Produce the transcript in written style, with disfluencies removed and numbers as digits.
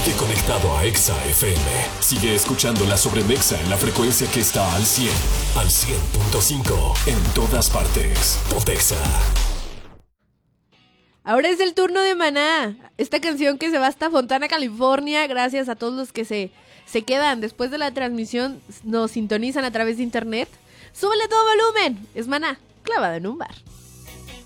Sigue conectado a Exa FM. Sigue escuchando la sobremesa en la frecuencia que está al 100, al 100.5, en todas partes. Pontexa. Ahora es el turno de Maná. Esta canción que se va hasta Fontana, California. Gracias a todos los que se quedan después de la transmisión, nos sintonizan a través de internet. ¡Súbele todo volumen! Es Maná, clavada en un bar.